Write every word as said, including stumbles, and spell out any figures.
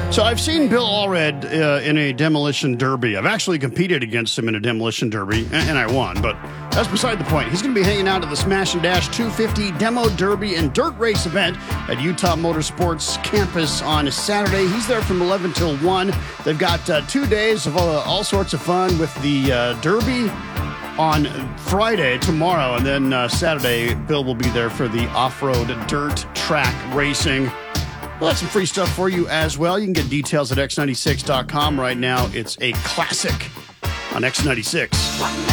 So I've seen Bill Allred uh, in a demolition derby. I've actually competed against him in a demolition derby, and, and I won, but that's beside the point. He's going to be hanging out at the Smash and Dash two fifty Demo Derby and Dirt Race event at Utah Motorsports campus on Saturday. He's there from eleven till one. They've got uh, two days of all, all sorts of fun with the uh, Derby on Friday, tomorrow, and then uh, Saturday, Bill will be there for the off-road dirt track racing. We'll have some free stuff for you as well. You can get details at x ninety-six dot com. Right now, it's a classic on X ninety-six.